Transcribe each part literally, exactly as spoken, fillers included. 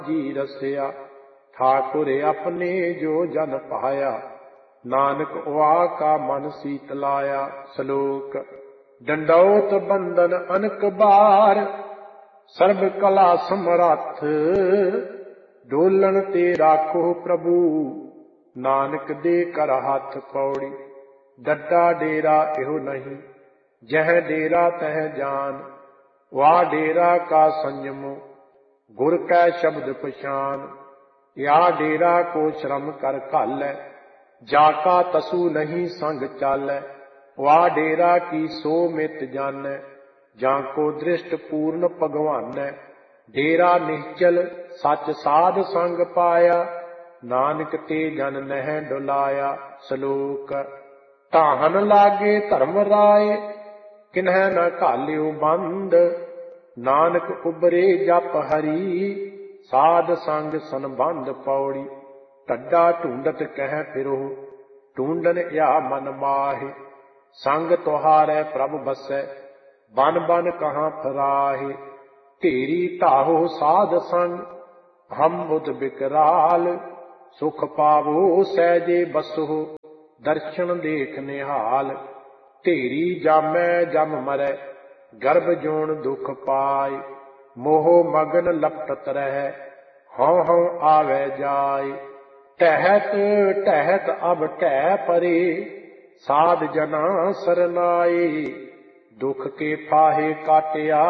जी रसिया। ठाकुर अपने जो जन पाया, नानक वा का मन शीतलाया। श्लोक। डंडौत बंदन अनक बार, सर्व कला समरथ। डोलन ते राखो प्रभु, नानक दे कर हाथ। पौड़ी। डड्डा डेरा एहो नहीं, जह डेरा तह जान। वा डेरा का संयम, गुर कै शब्द पछान। या डेरा को श्रम कर घालै, जाका तसु नहीं संग चालै। वा डेरा की सो मित जानै, जाको दृष्ट पूर्ण भगवानै। डेरा निश्चल सच साध संग पाया, नानक ते जन नह डुलाया। श्लोक। धाहन लागे धर्म राय, किन्ह न घालियो बंद। नानक उबरे जप हरि, साध संग संबंध। पौड़ी। ढड्डा ढूंढत कह फिरो, ढूंढन या मन माहे। संग तुहारै प्रभ बसै, बन बन कहाँ फराहे। तेरी ढाहो साध संग, हम बुध बिकराल। सुख पावो सहजे बसो, दर्शन देख निहाल। तेरी जामै जम मरै, गर्भ जोन दुख पाए। मोह मगन लपटत रहे, हौ हौ आवे जाए। टहत टहत अब टह परे, साध जना सरनाए। दुख के फाहे काटिया,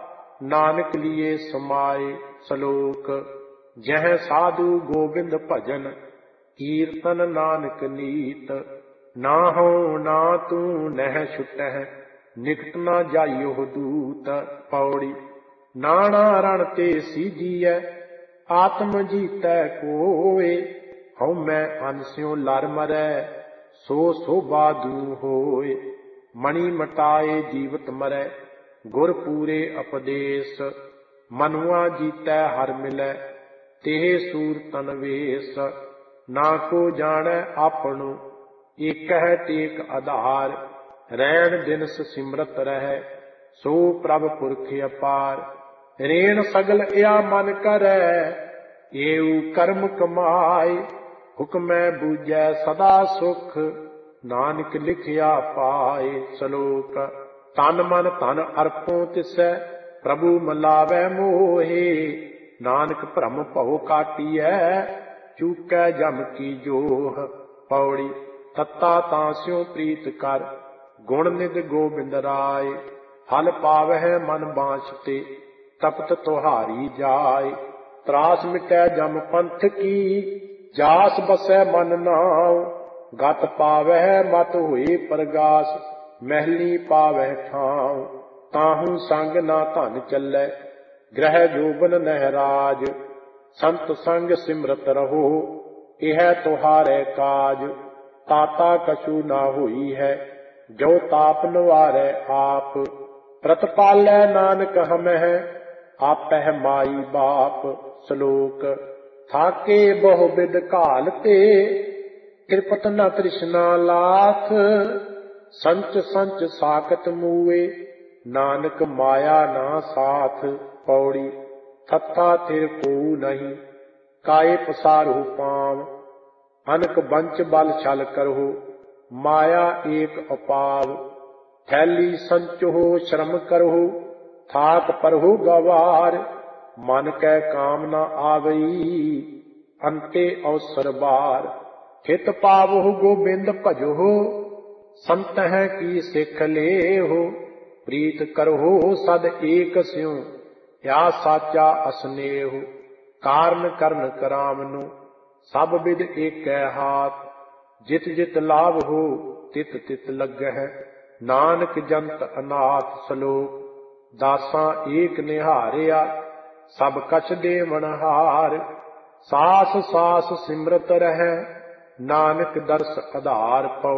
नानक लिए समाए। श्लोक। जह साधु गोविंद भजन, कीर्तन नानक नीत। ना हो ना तू नह छुटह, निकट न जाइयो दूत। पौड़ी। नाना रण ते सीजिए, आत्म जीतै कोय। हਉ मैं अनस्यों लर मरै, सो शोभा दू होय। मणि मटाए जीवत मरै, गुर पूरे उपदेश। मनुआ जीतै हर मिलै, तेह सूर तन वेश। ना को जानै आपनो, एकह टेक आधार। रैन दिनस सिमरत रहै, सो प्रभ पुरख अपार। रेण सगल या मन करै, एऊ कर्म कमाए। हुक्मै बूझै सदा सुख, नानक लिखिया पाए। श्लोक। तन मन धन अर्पो तिसै, प्रभु मिलावै मोहे। नानक भ्रम भव काटियै, चूकै जम की जोह। पौड़ी। तत्ता तांस्यों प्रीत कर, गुण निध गोबिंद राय। फल पावह मन बांछते, तपत तुहारी जाय। त्रास मिटै जम पंथ की, जास बसै मन नाव। गत पावह मत होए प्रगास, महली पावह ठाव। ताहू संग ना धन चलै, ग्रह जोबन नहराज। संत संग सिमरत रहो, यह तुहारे काज। ताता कछु ना होई है, जो ताप निवारै आप। प्रतपालै नानक हमह, आपह माई बाप। श्लोक। थाके बहु बिद घालते, कृपत न तृष्णा लाथ। संच संच साकत मूए, नानक माया ना साथ। पौड़ी। थत्था थिर को नहीं, काए पसारहु पाम। अनक बंच बल छल करहु, माया एक अपाव। थैली संचो श्रम करहु, थाक परहु गवार। मन कै काम न आवई, अंते अवसर बार। हित पावहु गोबिंद भजहु, संतह की सिख लेहु। प्रीत करहु सद एक स्यों, या साचा असनेहु। कारण करन करामनु, सब विद एकै हाथ। जित जित लाभ हो, तित तित लगह। नानक जंत अनाथ। श्लोक। दासा एक निहारिया, सब कछ देवनहार। सास सास सिमरत रहै, नानक दर्श आधार।